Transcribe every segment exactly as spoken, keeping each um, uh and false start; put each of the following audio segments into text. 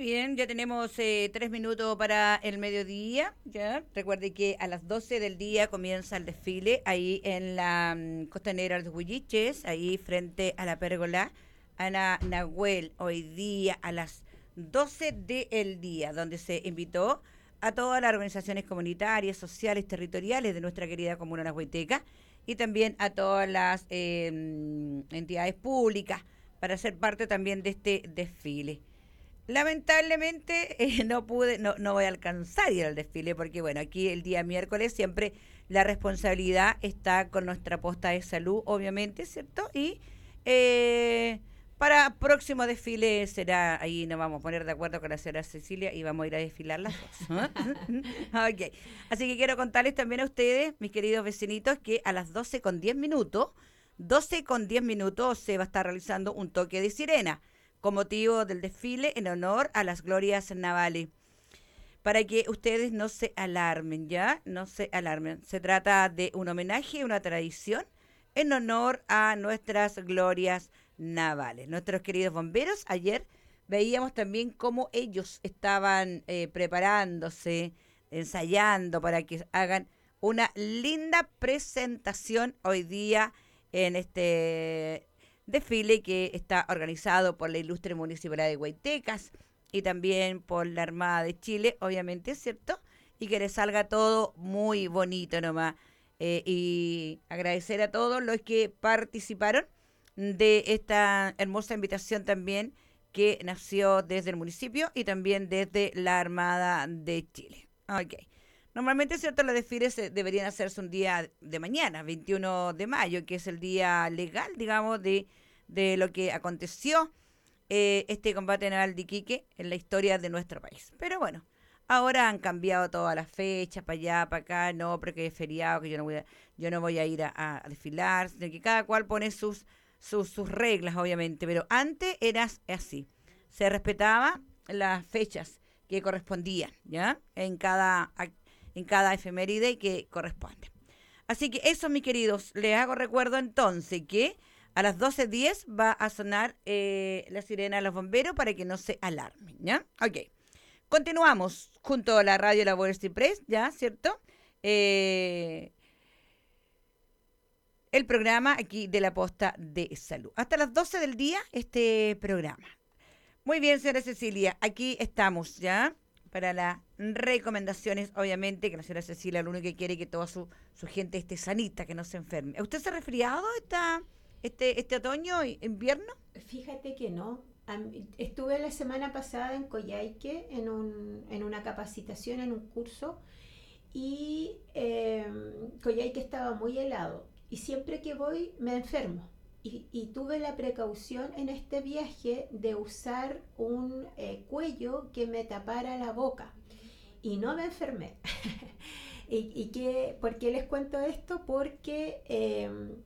bien, ya tenemos eh, tres minutos para el mediodía, ¿ya? Recuerde que a las doce del día comienza el desfile ahí en la mm, costanera de los Huilliches, ahí frente a la pérgola Ana Nahuel, hoy día a las doce del día, donde se invitó a todas las organizaciones comunitarias, sociales, territoriales de nuestra querida comuna nahuayteca y también a todas las eh, mm, entidades públicas para ser parte también de este desfile. Lamentablemente eh, no pude, no, no voy a alcanzar ir al desfile porque bueno, aquí el día miércoles siempre la responsabilidad está con nuestra posta de salud, obviamente, ¿cierto? Y eh, para próximo desfile será, ahí nos vamos a poner de acuerdo con la señora Cecilia y vamos a ir a desfilar las dos. Ok, así que quiero contarles también a ustedes, mis queridos vecinitos, que a las doce con diez minutos, doce con diez minutos se va a estar realizando un toque de sirena con motivo del desfile en honor a las glorias navales. Para que ustedes no se alarmen, ¿ya? No se alarmen. Se trata de un homenaje, una tradición en honor a nuestras glorias navales. Nuestros queridos bomberos, ayer veíamos también cómo ellos estaban eh, preparándose, ensayando para que hagan una linda presentación hoy día en este desfile que está organizado por la ilustre Municipalidad de Huaytecas y también por la Armada de Chile, obviamente, ¿cierto? Y que les salga todo muy bonito nomás. Eh, y agradecer a todos los que participaron de esta hermosa invitación también que nació desde el municipio y también desde la Armada de Chile. Ok. Normalmente, ¿cierto? Los desfiles eh, deberían hacerse un día de mañana, veintiuno de mayo, que es el día legal, digamos, de, de lo que aconteció eh, este combate naval de Iquique en la historia de nuestro país. Pero bueno, ahora han cambiado todas las fechas, para allá, para acá, no, porque es feriado, que yo no voy a, yo no voy a ir a, a desfilar, sino que cada cual pone sus, sus, sus reglas, obviamente. Pero antes era así, se respetaba las fechas que correspondían, ¿ya? En cada actividad en cada efeméride que corresponde. Así que eso, mis queridos, les hago recuerdo entonces que a las doce diez va a sonar eh, la sirena de los bomberos para que no se alarmen, ¿ya? Ok. Continuamos junto a la radio La Voz Press, ¿ya? ¿Cierto? Eh, el programa aquí de la posta de salud. Hasta las doce del día, este programa. Muy bien, señora Cecilia, aquí estamos, ¿ya? Para las recomendaciones, obviamente, que la señora Cecilia lo único que quiere es que toda su, su gente esté sanita, que no se enferme. ¿Usted se ha resfriado esta, este, este otoño y invierno? Fíjate que no. Estuve la semana pasada en Coyhaique en, un, en una capacitación, en un curso, y eh, Coyhaique estaba muy helado. Y siempre que voy me enfermo. Y, y tuve la precaución en este viaje de usar un eh, cuello que me tapara la boca. Y no me enfermé. ¿Y, y qué, por qué les cuento esto? Porque eh,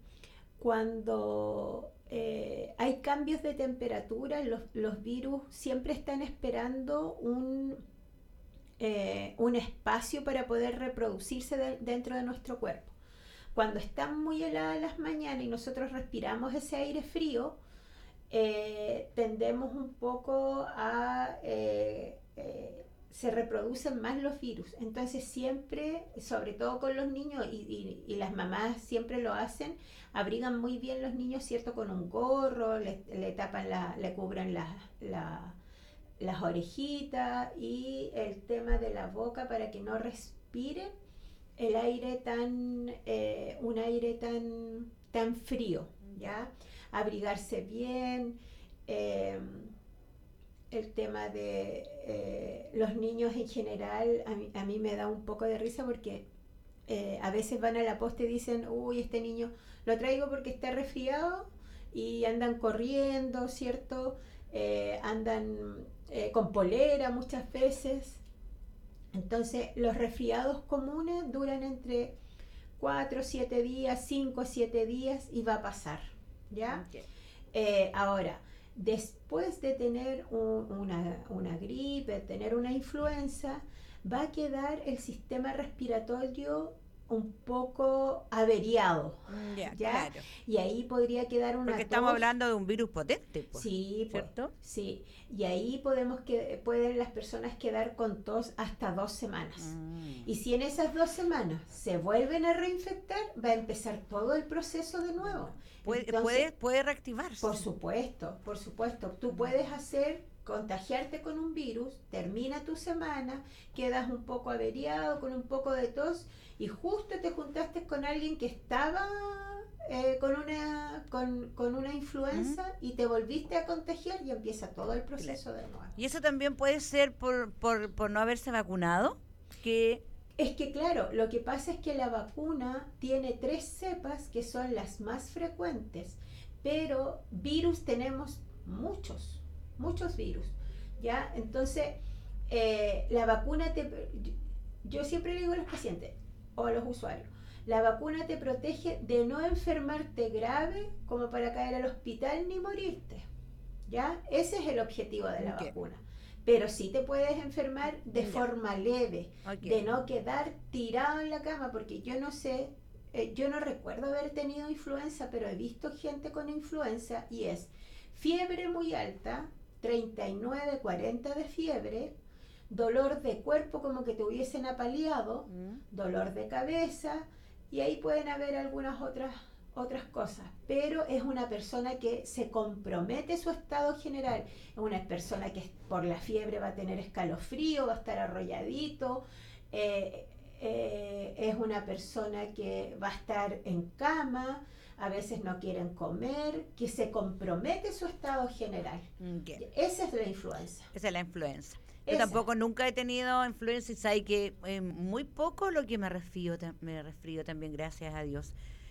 cuando eh, hay cambios de temperatura, los, los virus siempre están esperando un, eh, un espacio para poder reproducirse de, dentro de nuestro cuerpo. Cuando están muy heladas las mañanas y nosotros respiramos ese aire frío, eh, tendemos un poco a... Eh, eh, se reproducen más los virus. Entonces siempre, sobre todo con los niños, y, y, y las mamás siempre lo hacen, abrigan muy bien los niños, ¿cierto? Con un gorro, le, le tapan, la, le cubren la, la, las orejitas y el tema de la boca para que no respiren el aire tan, eh, un aire tan, tan frío, ¿ya? Abrigarse bien, eh, el tema de eh, los niños en general, a mí, a mí me da un poco de risa porque eh, a veces van a la posta y dicen, uy, este niño lo traigo porque está resfriado y andan corriendo, ¿cierto? Eh, andan eh, con polera muchas veces. Entonces, los resfriados comunes duran entre cuatro, siete días, cinco, siete días y va a pasar, ¿ya? Okay. Eh, ahora, después de tener un, una, una gripe, tener una influenza, va a quedar el sistema respiratorio un poco averiado, Mm, ya, ¿ya? claro. Y ahí podría quedar una Porque estamos tos. hablando de un virus potente, pues, Sí, pues, ¿cierto? sí. Y ahí podemos que pueden las personas quedar con tos hasta dos semanas. Mm, Y si en esas dos semanas se vuelven a reinfectar, va a empezar todo el proceso de de nuevo. nuevo. Puede, Entonces, puede, puede por reactivarse. supuesto, por supuesto, tú Mm, puedes hacer contagiarte con un virus, termina tu semana, quedas un poco averiado, con un poco de tos, y justo te juntaste con alguien que estaba eh, con, una, con, con una mm, influenza y te volviste a contagiar y empieza todo el claro. proceso de nuevo. Y eso también puede ser por, por, por no haberse vacunado, que Es que claro, lo que pasa es que la vacuna tiene tres cepas que son las más frecuentes, pero virus tenemos muchos, muchos virus, ¿ya? Entonces, eh, la vacuna te... Yo siempre le digo a los pacientes o a los usuarios, la vacuna te protege de no enfermarte grave como para caer al hospital ni morirte, ¿ya? Ese es el objetivo de la okay, vacuna. Pero sí te puedes enfermar de ya, forma leve, okay. de no quedar tirado en la cama, porque yo no sé, eh, yo no recuerdo haber tenido influenza, pero he visto gente con influenza y es fiebre muy alta, treinta y nueve, cuarenta de fiebre, dolor de cuerpo como que te hubiesen apaleado, Mm, dolor de cabeza, y ahí pueden haber algunas otras otras cosas, pero es una persona que se compromete su estado general, es una persona que por la fiebre va a tener escalofrío, va a estar arrolladito, eh, eh, es una persona que va a estar en cama, a veces no quieren comer, que se compromete su estado general. okay. Esa es la influenza. Esa es la influenza. Yo Esa. tampoco nunca he tenido influenza y sabes que eh, muy poco lo que me resfrío, me resfrío también, gracias a Dios.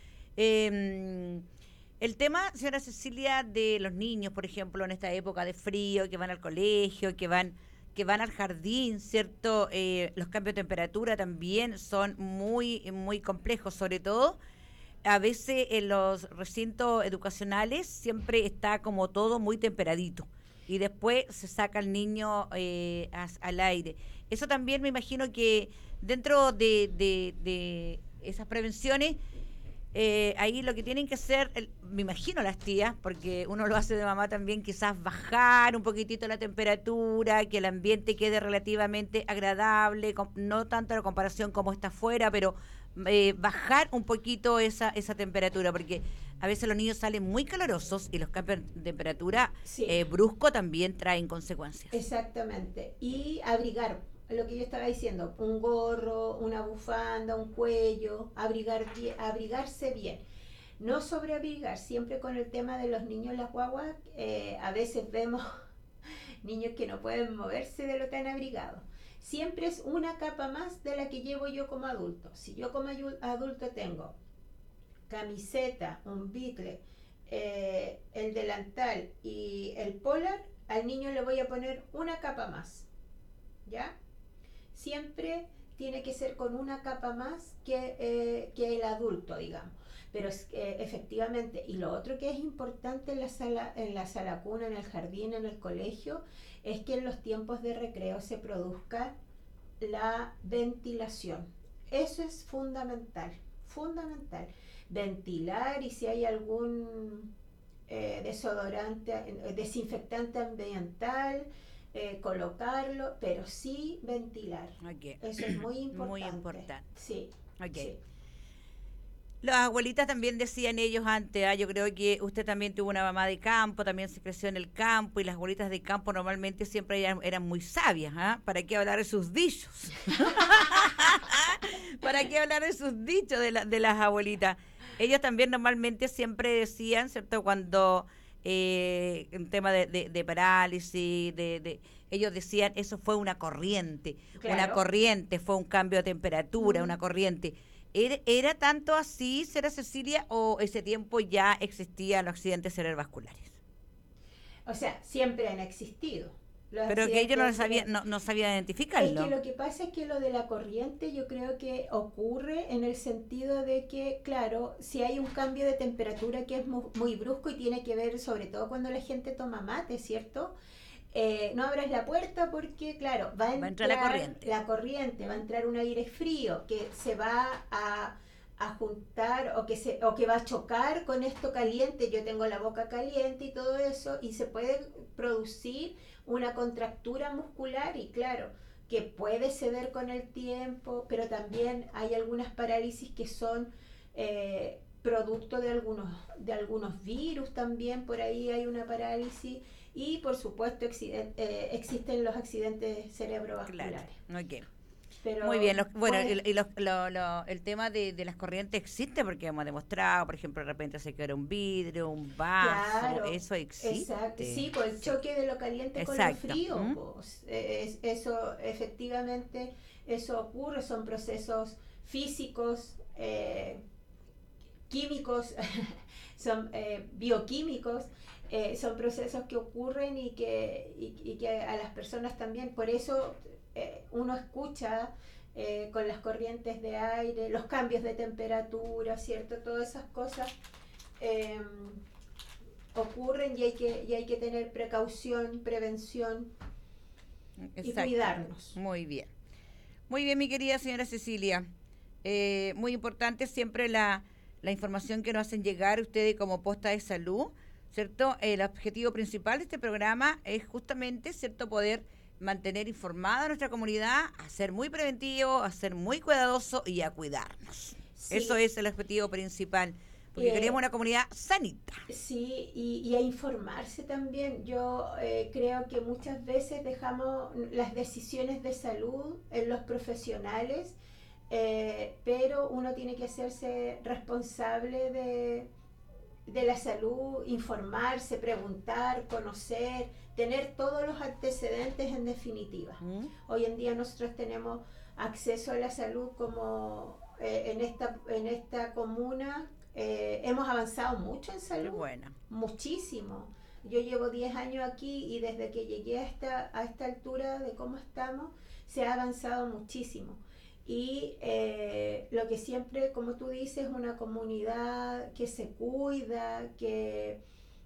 Eh, el tema, señora Cecilia, de los niños, por ejemplo, en esta época de frío, que van al colegio, que van, que van al jardín, ¿cierto? Eh, los cambios de temperatura también son muy, muy complejos, sobre todo a veces en los recintos educacionales siempre está como todo muy temperadito y después se saca el niño eh, as- al aire. Eso también me imagino que dentro de, de, de esas prevenciones, eh, ahí lo que tienen que hacer, el- me imagino las tías, porque uno lo hace de mamá también, quizás bajar un poquitito la temperatura, que el ambiente quede relativamente agradable, com- no tanto la comparación como está afuera, pero eh, bajar un poquito esa, esa temperatura, porque a veces los niños salen muy calorosos y los cambios de temperatura Sí. eh, brusco también traen consecuencias. Exactamente. Y abrigar, lo que yo estaba diciendo, un gorro, una bufanda, un cuello, abrigar bien, abrigarse bien. No sobreabrigar, siempre con el tema de los niños, las guaguas, eh, a veces vemos niños que no pueden moverse de lo tan abrigado. Siempre es una capa más de la que llevo yo como adulto. Si yo como adulto tengo camiseta, un bicle, eh, el delantal y el polar, al niño le voy a poner una capa más, ¿ya? Siempre tiene que ser con una capa más que, eh, que el adulto, digamos. Pero es, eh, efectivamente, y lo otro que es importante en la, sala, en la sala cuna, en el jardín, en el colegio, es que en los tiempos de recreo se produzca la ventilación. Eso es fundamental, fundamental. Ventilar, y si hay algún eh, desodorante, eh, desinfectante ambiental, eh, colocarlo, pero sí ventilar. Okay. Eso es muy importante. Muy importante. Sí, Okay. sí. Las abuelitas también decían ellos antes, ah, yo creo que usted también tuvo una mamá de campo, también se creció en el campo y las abuelitas de campo normalmente siempre eran, eran muy sabias, ¿ah? ¿Para qué hablar de sus dichos? ¿Para qué hablar de sus dichos de, la, de las abuelitas? Ellos también normalmente siempre decían, ¿cierto? Cuando eh, en tema de, de, de parálisis, de, de, ellos decían, eso fue una corriente, Claro. una corriente, fue un cambio de temperatura, Mm. una corriente. ¿Era, ¿Era tanto así, Sera Cecilia, o ese tiempo ya existían los accidentes cerebrovasculares? O sea, siempre han existido. Los Pero que ellos no accidentes sabían, cere- no, no sabían Es identificarlo. que lo que pasa es que lo de la corriente yo creo que ocurre en el sentido de que, claro, si hay un cambio de temperatura que es muy, muy brusco y tiene que ver sobre todo cuando la gente toma mate, ¿cierto? eh, no abras la puerta porque, claro, va a entrar, va a entrar la corriente. la corriente, va a entrar un aire frío que se va a, a juntar o que, se, o que va a chocar con esto caliente. Yo tengo la boca caliente y todo eso, y se puede producir una contractura muscular y claro, que puede ceder con el tiempo, pero también hay algunas parálisis que son eh, producto de algunos, de algunos virus también, por ahí hay una parálisis. Y por supuesto existen, eh, existen los accidentes cerebrovasculares. Claro. Okay. Pero, muy bien, los, bueno, bueno, y, y los, lo, lo, el tema de, de las corrientes existe porque hemos demostrado, por ejemplo, de repente se quiebra un vidrio, un vaso, claro, eso existe. Exacto. Sí, pues el choque de lo caliente exacto. con lo frío, ¿Mm? pues, es, eso efectivamente, eso ocurre, son procesos físicos, eh, químicos, son eh, bioquímicos. Eh, son procesos que ocurren y que, y, y que a las personas también, por eso eh, uno escucha eh, con las corrientes de aire, los cambios de temperatura, ¿cierto? Todas esas cosas eh, ocurren y hay, que, y hay que tener precaución, prevención. Exacto. Y cuidarnos. Muy bien. Muy bien, mi querida señora Cecilia. Eh, muy importante siempre la, la información que nos hacen llegar ustedes como posta de salud, ¿cierto? El objetivo principal de este programa es justamente, ¿cierto?, poder mantener informada a nuestra comunidad, a ser muy preventivo, a ser muy cuidadoso y a cuidarnos. Sí. Eso es el objetivo principal, porque eh, queremos una comunidad sanita. Sí, y, y a informarse también. Yo eh, creo que muchas veces dejamos las decisiones de salud en los profesionales, eh, pero uno tiene que hacerse responsable de... de la salud, informarse, preguntar, conocer, tener todos los antecedentes en definitiva. ¿Mm? Hoy en día nosotros tenemos acceso a la salud como eh, en esta en esta comuna eh, hemos avanzado mucho en salud. Qué buena. Muchísimo. Yo llevo diez años aquí y desde que llegué a esta, a esta altura de cómo estamos, se ha avanzado muchísimo. Y eh, lo que siempre, como tú dices, una comunidad que se cuida, que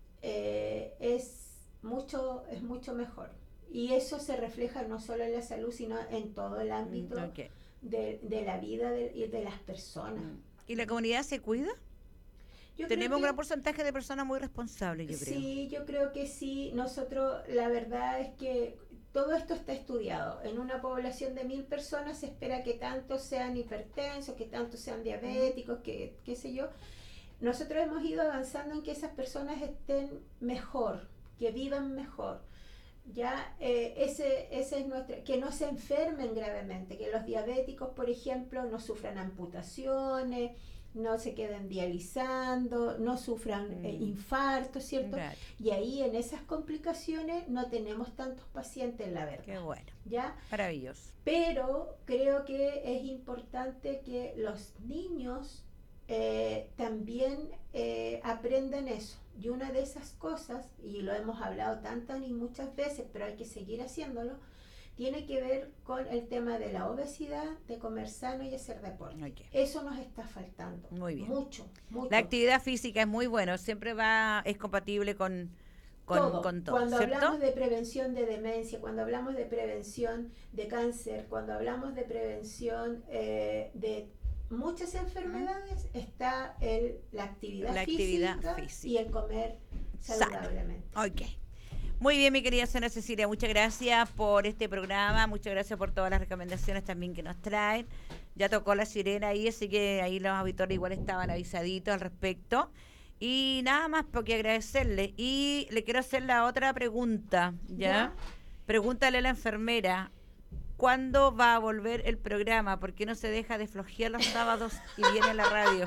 eh, es mucho, es mucho mejor. Y eso se refleja no solo en la salud, sino en todo el ámbito okay. de, de la vida de, de, de las personas. ¿Y la comunidad se cuida? Yo Tenemos un gran porcentaje de personas muy responsables, yo creo. Sí, yo creo que sí. Nosotros, la verdad es que todo esto está estudiado. En una población de mil personas se espera que tantos sean hipertensos, que tantos sean diabéticos, que qué sé yo. Nosotros hemos ido avanzando en que esas personas estén mejor, que vivan mejor. Ya eh, ese, ese es nuestro, que no se enfermen gravemente, que los diabéticos, por ejemplo, no sufran amputaciones, no se queden dializando, no sufran mm. eh, infartos, ¿cierto? Claro. Y ahí en esas complicaciones no tenemos tantos pacientes, la verdad. Qué bueno. ¿Ya? Maravilloso. Pero creo que es importante que los niños eh, también eh, aprendan eso. Y una de esas cosas, y lo hemos hablado tantas y muchas veces, pero hay que seguir haciéndolo, tiene que ver con el tema de la obesidad, de comer sano y hacer deporte. Okay. Eso nos está faltando. Muy bien. Mucho, mucho. La actividad física es muy buena, siempre va, es compatible con con todo. Con todo cuando ¿cierto? Hablamos de prevención de demencia, cuando hablamos de prevención de cáncer, cuando hablamos de prevención eh, de muchas enfermedades, uh-huh. está el, la actividad, la física, actividad física y el comer saludablemente. Ok. Muy bien, mi querida señora Cecilia, muchas gracias por este programa, muchas gracias por todas las recomendaciones también que nos traen. Ya tocó la sirena ahí, así que ahí los auditores igual estaban avisaditos al respecto. Y nada más porque agradecerle. Y le quiero hacer la otra pregunta, ¿ya? ¿Ya? Pregúntale a la enfermera, ¿cuándo va a volver el programa? ¿Por qué no se deja de flojear los sábados y viene a la radio?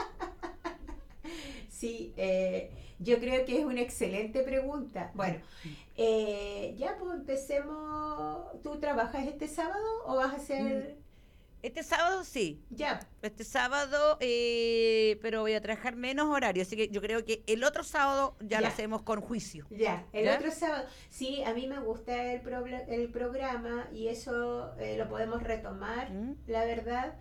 Sí, eh, yo creo que es una excelente pregunta. Bueno, eh, ya pues empecemos. ¿Tú trabajas este sábado o vas a hacer...? Este sábado sí. Ya. Este sábado, eh, pero voy a trabajar menos horario, así que yo creo que el otro sábado ya, ya. lo hacemos con juicio. Ya, el ¿Ya? otro sábado. Sí, a mí me gusta el, pro, el programa y eso eh, lo podemos retomar, ¿Mm? la verdad.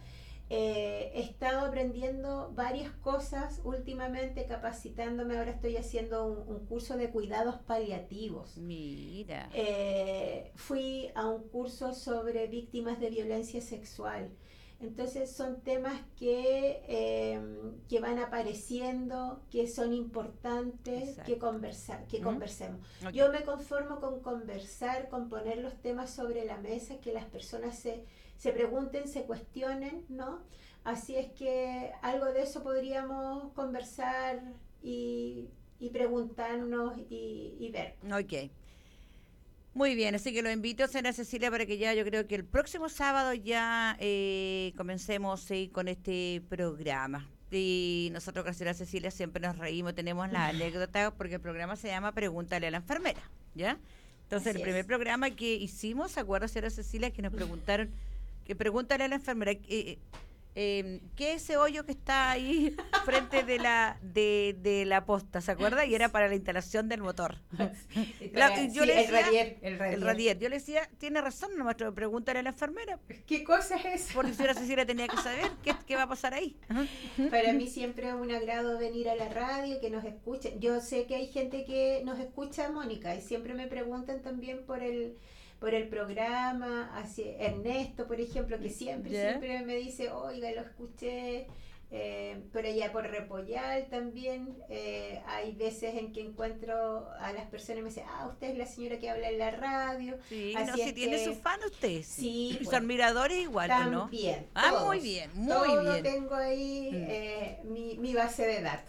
Eh, he estado aprendiendo varias cosas últimamente, capacitándome. Ahora estoy haciendo un, un curso de cuidados paliativos. Mira. Eh, fui a un curso sobre víctimas de violencia sexual. Entonces son temas que, eh, que van apareciendo, que son importantes, Exacto. que, conversa, que ¿Mm? conversemos. Okay. Yo me conformo con conversar, con poner los temas sobre la mesa, que las personas se, se pregunten, se cuestionen, ¿no? Así es que algo de eso podríamos conversar y, y preguntarnos y, y ver. Ok. Muy bien, así que lo invito, señora Cecilia, para que ya yo creo que el próximo sábado ya eh, comencemos eh, con este programa. Y nosotros con la señora Cecilia siempre nos reímos, tenemos la anécdota, porque el programa se llama Pregúntale a la enfermera, ¿ya? Entonces Así el primer es. programa que hicimos, ¿se acuerda, señora Cecilia, que nos preguntaron, que pregúntale a la enfermera, eh, eh, ¿qué es ese hoyo que está ahí frente de la de, de la posta? ¿Se acuerda? Y era para la instalación del motor. La, yo Sí, le el decía, radier, el radier. el radier. Yo le decía, tiene razón, nomás pregúntale a la enfermera. ¿Qué cosa es eso? Porque si la Cecilia tenía que saber qué, qué va a pasar ahí. Ajá. Para mí siempre es un agrado venir a la radio, que nos escuchen. Yo sé que hay gente que nos escucha, Mónica, y siempre me preguntan también por el por el programa, así, Ernesto, por ejemplo, que siempre, Yeah. siempre me dice, oiga, lo escuché. Eh, por allá por Repollal también eh, hay veces en que encuentro a las personas y me dicen, ah, usted es la señora que habla en la radio. Sí, Así no, si es tiene que- sus fans usted. Sí, Y sus pues, admiradores igual, ¿o no? también. Ah, todos. muy bien, muy Todo bien. tengo ahí Mm. eh, mi, mi base de datos.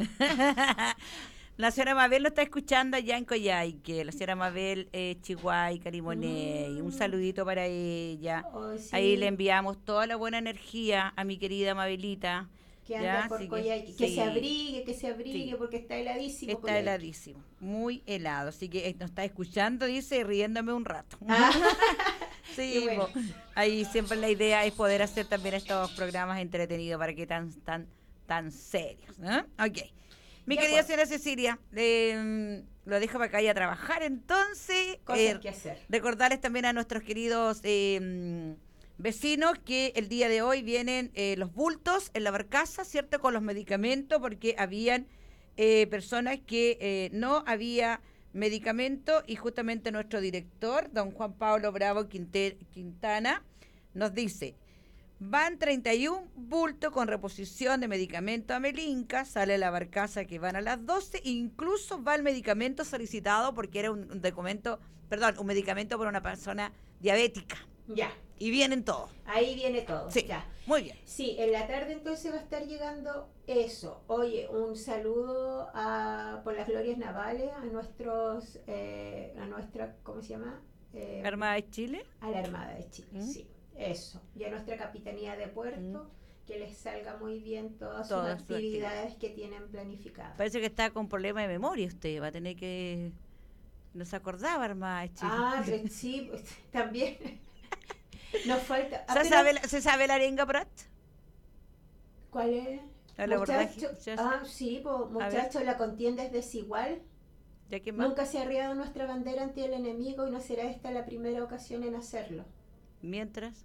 La señora Mabel lo está escuchando allá en Coyhaique. La señora Mabel eh, Chihuay, Carimoney. Mm. Un saludito para ella. Oh, sí, Ahí le enviamos toda la buena energía a mi querida Mabelita. que anda ya, por así que- Coyhaique. Que, sí. se abrigue, que se abrigue, Sí. porque está heladísimo. Está Coyhaique. heladísimo, muy helado. Así que eh, nos está escuchando, dice, y riéndome un rato. Ah, Sí, qué bueno. po. Ahí siempre la idea es poder hacer también estos programas entretenidos para que tan tan tan serios, ¿no? Ok. Mi Ya, querida pues. señora Cecilia, eh, lo dejo para que vaya a trabajar entonces. Cosas Eh, que hacer. recordarles también a nuestros queridos eh, vecinos que el día de hoy vienen eh, los bultos en la barcaza, ¿cierto? Con los medicamentos, porque habían eh, personas que eh, no había medicamento y justamente nuestro director, don Juan Pablo Bravo Quinte- Quintana, nos dice, van treinta y uno bultos con reposición de medicamento a Melinca, sale la barcaza que van a las doce, incluso va el medicamento solicitado porque era un, un documento, perdón, un medicamento para una persona diabética. Ya, Y vienen todos. ahí viene todo. Sí, Ya. muy bien. Sí, en la tarde entonces va a estar llegando eso. Oye, un saludo a, por las glorias navales a nuestros, eh, a nuestra, ¿cómo se llama? Eh, Armada de Chile. a la Armada de Chile, ¿Mm? sí, eso. Y a nuestra Capitanía de Puerto, que les salga muy bien todas, Todas sus sus actividades que tienen planificadas. Parece que está con problema de memoria usted. Va a tener que... No se acordaba, Armada de Chile. Ah, pero sí, pues, también nos falta... ah, ¿Se, pero- sabe, la- ¿Se sabe la arenga, Prat? ¿Cuál es? El abordaje, Muchacho, ya sé. ah, sí, po, muchachos, la contienda es desigual. ¿Ya qué más? Nunca se ha arriado nuestra bandera ante el enemigo y no será esta la primera ocasión en hacerlo. Mientras,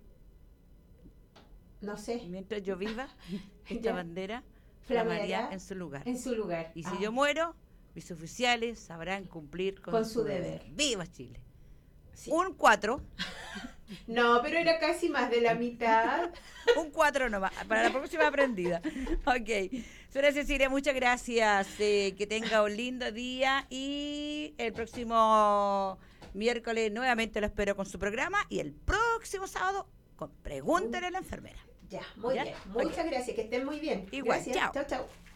No sé, mientras yo viva, esta Ya. bandera Flameará flameará en su lugar. en su lugar. Y si Ah, yo muero, mis oficiales sabrán cumplir con, Con su deber. ¡Viva Chile! sí. Un cuatro, No, pero era casi más de la mitad. un cuatro nomás, para la próxima aprendida. Ok. Señora Cecilia, muchas gracias. eh, que tenga un lindo día y el próximo miércoles nuevamente lo espero con su programa y el próximo sábado con Pregúntale a la enfermera. Ya, muy ¿Ya? bien. Muchas gracias, que estén muy bien. Igual, Gracias. chao. Chao, chao.